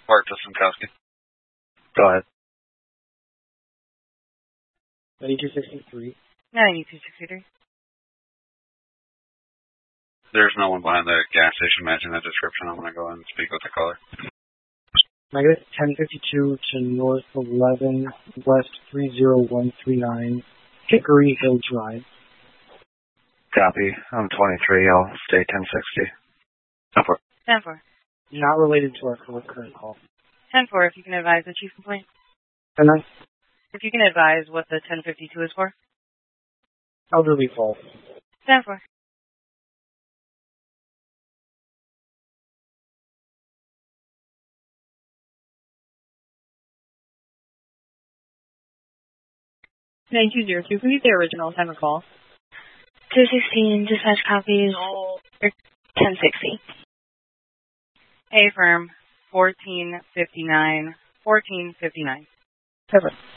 Bart to Simkowski. Go ahead. 9263. 9263. There's no one behind the gas station matching that description. I'm going to go and speak with the caller. Negative 1052 to North 11 West 30139 Hickory Hill Drive. Copy. I'm 23. I'll stay 1060. 10-4. 10-4. Not related to our current call. 10-4, if you can advise the chief complaint. 10-9. If you can advise what the 1052 is for. Elderly fall. 10-4. Thank you, 02. Please the original time of call. 216, dispatch copies, 1060. A firm, 1459. 1459. Perfect.